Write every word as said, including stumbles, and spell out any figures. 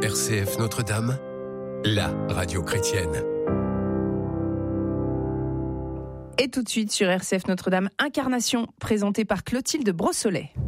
R C F Notre-Dame, la radio chrétienne. Et tout de suite sur R C F Notre-Dame, Incarnation, présentée par Clotilde Brossolet.